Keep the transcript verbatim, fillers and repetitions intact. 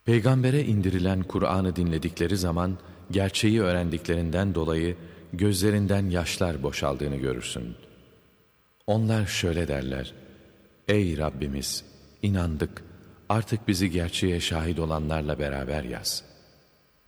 Peygambere indirilen Kur'an'ı dinledikleri zaman gerçeği öğrendiklerinden dolayı gözlerinden yaşlar boşaldığını görürsün. Onlar şöyle derler: Ey Rabbimiz! İnandık, artık bizi gerçeğe şahit olanlarla beraber yaz.